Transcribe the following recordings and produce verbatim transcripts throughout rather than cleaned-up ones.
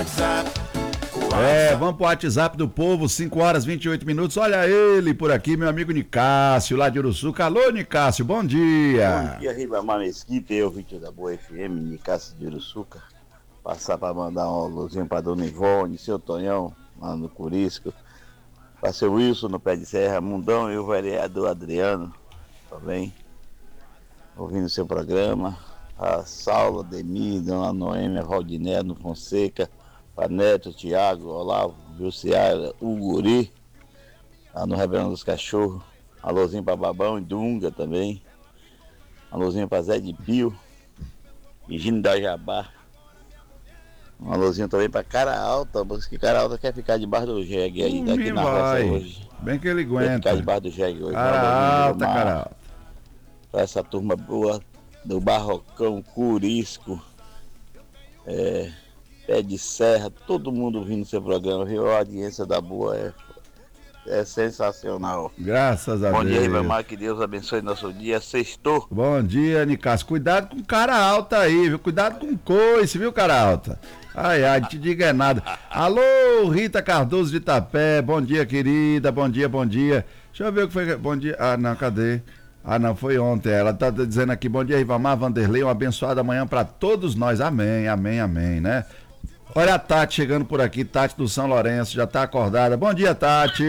É, vamos pro WhatsApp do povo, cinco horas e vinte e oito minutos. Olha ele por aqui, meu amigo Nicásio, lá de Uruçuca. Alô, Nicásio, bom dia. Bom dia, Ribamar Mesquita, eu, Vítor da Boa F M, Nicásio de Uruçuca. Passar para mandar um alôzinho para Dona Ivone, seu Tonhão, lá no Curisco. Para seu Wilson no Pé de Serra, Mundão e o vereador Adriano, também, ouvindo seu programa. A Saula, Demir, Dona Noêmia, Valdiné, no Fonseca. Para Neto, Tiago, Olavo, Jussiara, o Guri, lá no Reverendo dos Cachorros. Alôzinho para Babão e Dunga também. Alôzinho para Zé de Pio, Higino da Jabá. Um alôzinho também para Cara Alta, porque Cara Alta quer ficar debaixo do jegue aí, daqui Hum, na vai. roça hoje. Bem que ele aguenta. Quer ficar debaixo do jegue hoje. Cara Um Alta, Cara Alta. Para essa turma boa do Barrocão, Curisco, é... Pé de Serra, todo mundo ouvindo seu programa, viu? A audiência da Boa é, é sensacional. Graças a Bom Deus. Bom dia, Ribamar, que Deus abençoe nosso dia. Sextou. Bom dia, Nicásio. Cuidado com Cara Alta aí, viu? Cuidado com coice, viu, Cara Alta? Ai, ai, te diga é nada. Alô, Rita Cardoso de Itapé. Bom dia, querida. Bom dia, bom dia. Deixa eu ver o que foi. Bom dia. Ah, não, cadê? Ah, não, foi ontem. Ela tá dizendo aqui, bom dia, Ribamar, Vanderlei, uma abençoada manhã pra todos nós. Amém, amém, amém, né? Olha a Tati chegando por aqui, Tati do São Lourenço, já tá acordada. Bom dia, Tati.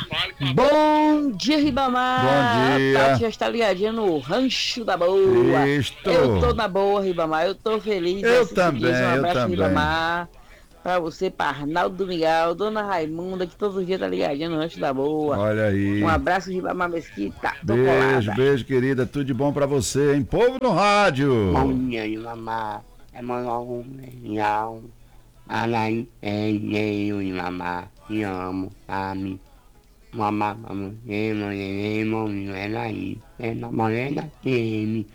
Bom dia, Ribamar. Bom dia. A Tati já está ligadinha no Rancho da Boa. Isto. Eu tô na boa, Ribamar, eu tô feliz. Eu também, feliz. Um eu abraço, também. Ribamar, pra você, pra Arnaldo Miguel, Dona Raimunda, que todos os dias tá ligadinha no Rancho da Boa. Olha aí. Um abraço, Ribamar Mesquita. Tô Beijo, colada. beijo, querida. Tudo de bom pra você, hein? Povo no rádio. Bom dia, Ribamar. É Manuel Leal. Alain, é eu e mamá, te amo, ame. Mamá, mamãe, eu e mamãe, ela aí, é na morena teme.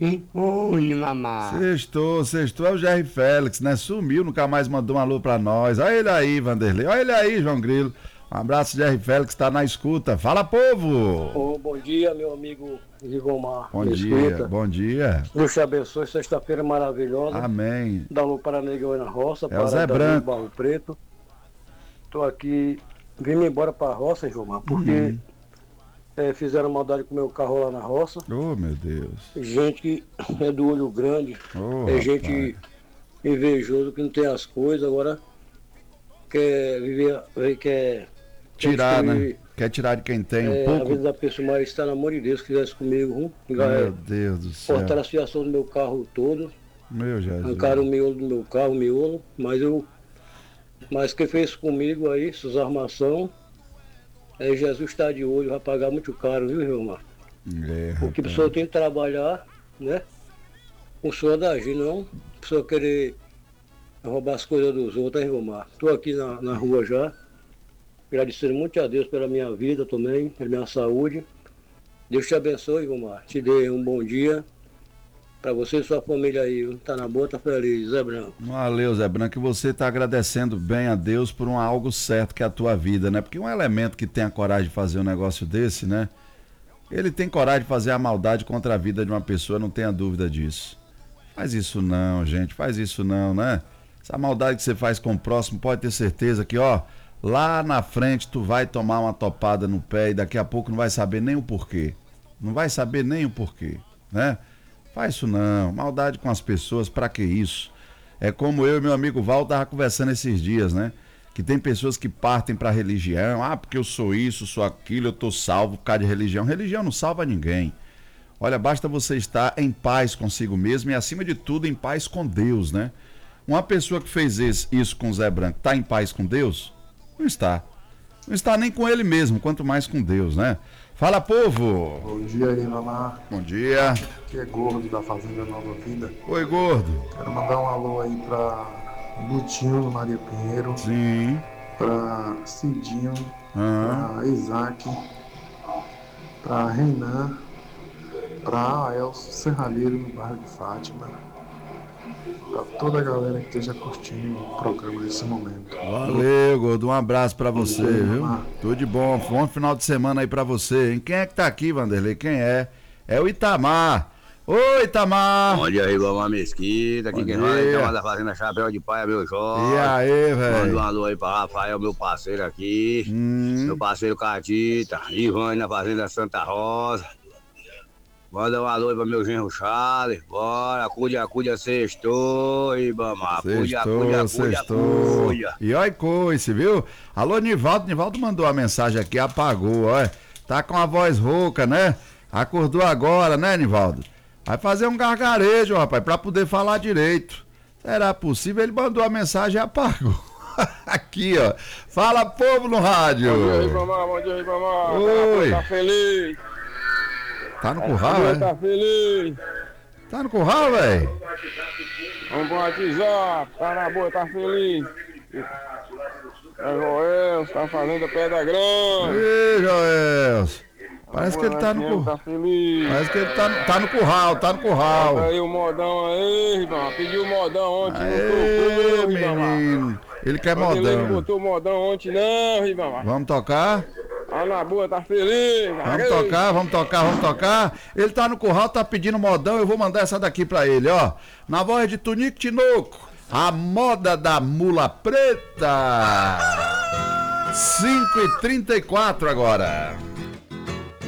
Oi, mamá. Sextou, sextou é o Jerry Félix, né? Sumiu, nunca mais mandou um alô pra nós. Olha ele aí, Vanderlei. Olha ele aí, João Grilo. Um abraço, Jerry Félix, tá na escuta. Fala, povo! Oh, bom dia, meu amigo Ribamar. Bom dia, escuta. bom dia. Deus te abençoe, sexta-feira maravilhosa. Amém. Dá alô para Negão na roça, É para o Zé Davi Branco. Barro Preto. Tô aqui, vim me embora para a roça, Ribamar, porque Uhum. é, fizeram maldade com o meu carro lá na roça. Oh, meu Deus. Gente que é do olho grande, Oh, é rapaz. gente invejoso que não tem as coisas, agora quer viver, quer Tirar, quer né? destruir, Quer tirar de quem tem um é, a pouco. vida da pessoa, mas está no amor de Deus, que fizesse comigo, hum, Meu Deus do céu. cortaram a fiação do meu carro todo, Meu Jesus. arrancaram o miolo do meu carro, o miolo, mas eu, mas quem fez comigo aí, essas armação, é Jesus está de olho, vai pagar muito caro, viu, Ribamar? É, Porque a rapaz. pessoa tem que trabalhar, né? Com sua da agir, não a pessoa querer roubar as coisas dos outros, hein, Ribamar? Estou aqui na, na rua já, agradecendo muito a Deus pela minha vida também, pela minha saúde. Deus te abençoe, Ribamar. Te dê um bom dia. Para você e sua família aí, viu? Tá na boa, tá feliz, Zé Branco. Valeu, Zé Branco, e você está agradecendo bem a Deus por um algo certo que é a tua vida, né? Porque um elemento que tem a coragem de fazer um negócio desse, né? Ele tem coragem de fazer a maldade contra a vida de uma pessoa, não tenha dúvida disso. Faz isso não, gente, faz isso não, né? Essa maldade que você faz com o próximo, pode ter certeza que, ó, lá na frente tu vai tomar uma topada no pé e daqui a pouco não vai saber nem o porquê. Não vai saber nem o porquê, né? Faz isso não, maldade com as pessoas, pra que isso? É como eu e meu amigo Val tava conversando esses dias, né? Que tem pessoas que partem pra religião, ah, porque eu sou isso, sou aquilo, eu tô salvo por causa de religião. Religião não salva ninguém. Olha, basta você estar em paz consigo mesmo e, acima de tudo, em paz com Deus, né? Uma pessoa que fez isso com o Zé Branco, tá em paz com Deus? Não está. Não está nem com ele mesmo, quanto mais com Deus, né? Fala, povo! Bom dia, Ribamar. Bom dia. Aqui é Gordo da Fazenda Nova Vida. Oi, gordo. Quero mandar um alô aí pra Butinho do Maria Pinheiro, Sim. pra Cidinho, Aham. pra Isaac, pra Renan, pra Elcio Serralheiro no bairro de Fátima, pra toda a galera que esteja curtindo o programa nesse momento. Valeu, gordo. Um abraço pra você, Bom dia, viu? Mar. Tudo de bom. Bom final de semana aí pra você, hein? Quem é que tá aqui, Vanderlei? Quem é? É o Itamar. Oi, Itamar. Bom dia, Ribamar Mesquita. Aqui Bom quem dia. fala é Itamar da Fazenda Chapéu de Pai, é meu Jorge. E aí, Manda um velho? alô aí pra Rafael, meu parceiro aqui. Hum, Meu parceiro Catita. Ivan na Fazenda Santa Rosa. Manda um alô aí pra meu genro Charles. Bora, acude, acude, sextou, Ribamar. Acude, acude, sextou, acude, sextou. acude. E olha coice, viu? Alô, Nivaldo. Nivaldo mandou uma mensagem aqui, apagou, olha. Tá com a voz rouca, né? Acordou agora, né, Nivaldo? Vai fazer um gargarejo, rapaz, pra poder falar direito. Será possível? Ele mandou a mensagem e apagou. Aqui, ó. Fala, povo no rádio. Bom dia, Ribamar. Bom dia, Ribamar. Oi. Tá feliz. Tá no curral, é? Tá feliz. Tá no curral, velho? Vamos pro WhatsApp. Tá na boa, tá feliz. É Joel, tá fazendo Pedra Grande. Ei, Joel. Parece que ele tá no Tá curral. feliz. Parece que ele tá, no- tá no curral, tá no curral. Aí o modão aí, Ribamar. Pediu o modão ontem, não Aê, tocou, Ribamar. menino. Ele quer Ele não modão. botou modão ontem não, Ribamar. Vamos tocar? Tá na boa, tá feliz. Vamos tocar, vamos tocar, vamos tocar. Ele tá no curral, tá pedindo modão. Eu vou mandar essa daqui pra ele, ó. Na voz de Tunico Tinoco, a moda da mula preta. cinco e trinta e quatro agora.